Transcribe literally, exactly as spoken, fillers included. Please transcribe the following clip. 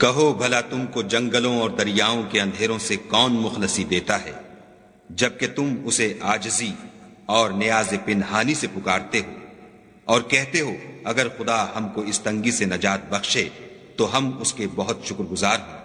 कहो भला तुमको जंगलों और दरियाओं के अंधेरों से कौन मुखलसी देता है, जबकि तुम उसे आजिजी और नियाज़ पिनहानी से पुकारते हो और कहते हो अगर खुदा हमको इस तंगी से नजात बख्शे तो हम उसके बहुत शुक्रगुजार हों।